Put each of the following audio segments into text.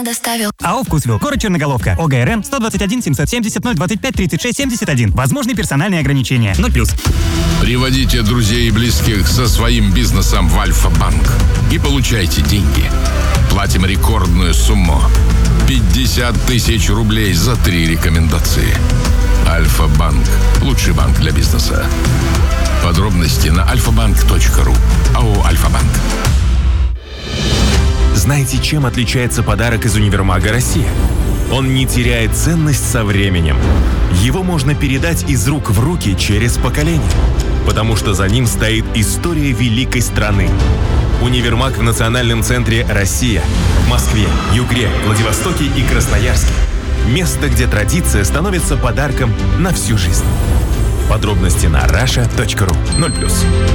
доставил. АО «Вкусвилл». Город Черноголовка. ОГРН 121 770 025 36 71. Возможны персональные ограничения. 0+. Приводите друзей и близких со своим бизнесом в Альфа-банк и получайте деньги. Платим рекордную сумму. 50 тысяч рублей за 3 рекомендации. Альфа-банк. Лучший банк для бизнеса. Подробности на alfabank.ru. АО «Альфа-банк». Знаете, чем отличается подарок из универмага «Россия»? Он не теряет ценность со временем. Его можно передать из рук в руки через поколение. Потому что за ним стоит история великой страны. Универмаг в национальном центре «Россия» в Москве, Югре, Владивостоке и Красноярске. Место, где традиция становится подарком на всю жизнь. Подробности на rasha.ru. 0+.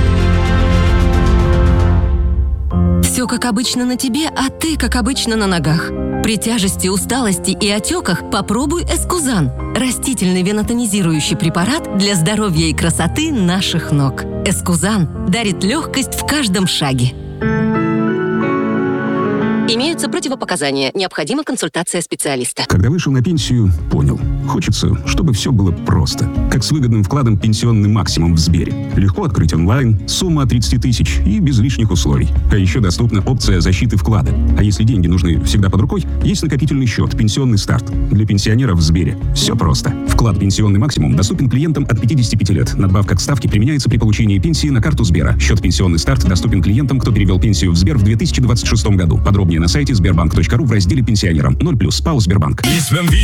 Все как обычно на тебе, а ты как обычно на ногах. При тяжести, усталости и отеках попробуй Эскузан. Растительный венотонизирующий препарат для здоровья и красоты наших ног. Эскузан дарит легкость в каждом шаге. Имеются противопоказания. Необходима консультация специалиста. Когда вышел на пенсию, понял. Хочется, чтобы все было просто. Как с выгодным вкладом «Пенсионный максимум» в Сбере. Легко открыть онлайн, сумма от 30 тысяч и без лишних условий. А еще доступна опция защиты вклада. А если деньги нужны всегда под рукой, есть накопительный счет «Пенсионный старт». Для пенсионеров в Сбере. Все просто. Вклад «Пенсионный максимум» доступен клиентам от 55 лет. Надбавка к ставке применяется при получении пенсии на карту Сбера. Счет «Пенсионный старт» доступен клиентам, кто перевел пенсию в Сбер в 2026 году. Подробнее на сайте sberbank.ru в разделе «Пенсионерам». 0+. ПАО «Сбербанк».